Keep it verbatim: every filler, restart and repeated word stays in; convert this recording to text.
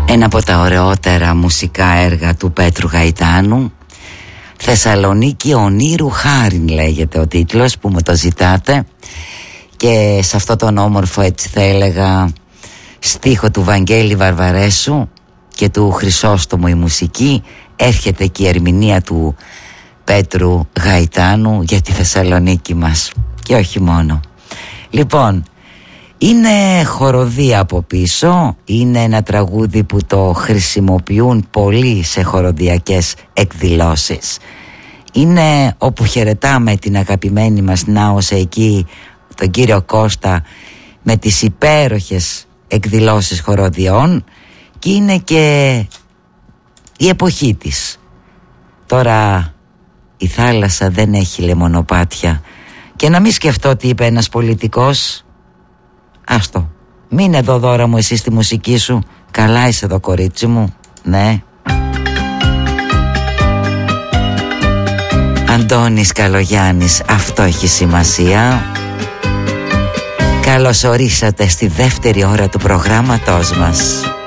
Ένα από τα ωραιότερα μουσικά έργα του Πέτρου Γαϊτάνου. Θεσσαλονίκη Ονείρου Χάριν λέγεται ο τίτλος που μου το ζητάτε. Και σε αυτό τον όμορφο, έτσι θα έλεγα, στίχο του Βαγγέλη Βαρβαρέσου και του Χρυσόστομου η μουσική, έρχεται και η ερμηνεία του Πέτρου Γαϊτάνου για τη Θεσσαλονίκη μας. Και όχι μόνο. Λοιπόν, είναι χοροδία από πίσω. Είναι ένα τραγούδι που το χρησιμοποιούν πολύ σε χοροδιακές εκδηλώσεις. Είναι όπου χαιρετάμε την αγαπημένη μας Νάωσα εκεί, τον κύριο Κώστα, με τις υπέροχες εκδηλώσεις χοροδιών, και είναι και η εποχή της. Τώρα η θάλασσα δεν έχει λεμονοπάτια. Και να μην σκεφτώ τι είπε ένας πολιτικός. Άστο, μείνε εδώ δώρα μου εσύ στη μουσική σου. Καλά είσαι εδώ κορίτσι μου. Ναι. Αντώνης Καλογιάννης, αυτό έχει σημασία. Καλώς ορίσατε στη δεύτερη ώρα του προγράμματός μας.